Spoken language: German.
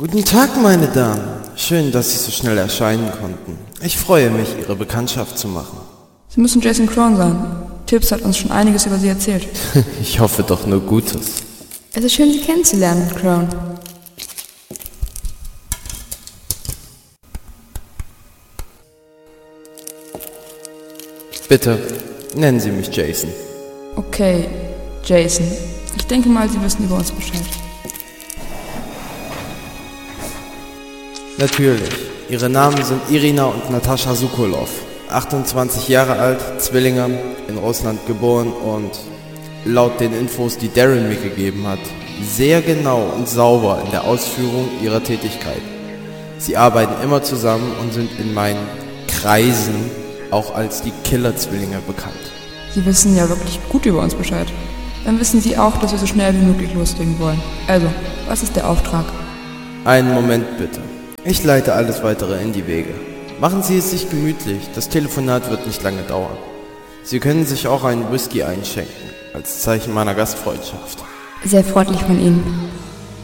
Guten Tag, meine Damen. Schön, dass Sie so schnell erscheinen konnten. Ich freue mich, Ihre Bekanntschaft zu machen. Sie müssen Jason Crone sein. Tibbs hat uns schon einiges über Sie erzählt. Ich hoffe doch nur Gutes. Es ist schön, Sie kennenzulernen, Crone. Bitte, nennen Sie mich Jason. Okay, Jason. Ich denke mal, Sie wissen über uns Bescheid. Natürlich. Ihre Namen sind Irina und Natascha Sokolov. 28 Jahre alt, Zwillinge, in Russland geboren und laut den Infos, die Darren mir gegeben hat, sehr genau und sauber in der Ausführung ihrer Tätigkeit. Sie arbeiten immer zusammen und sind in meinen Kreisen auch als die Killer-Zwillinge bekannt. Sie wissen ja wirklich gut über uns Bescheid. Dann wissen Sie auch, dass wir so schnell wie möglich loslegen wollen. Also, was ist der Auftrag? Einen Moment bitte. Ich leite alles weitere in die Wege. Machen Sie es sich gemütlich, das Telefonat wird nicht lange dauern. Sie können sich auch einen Whisky einschenken, als Zeichen meiner Gastfreundschaft. Sehr freundlich von Ihnen.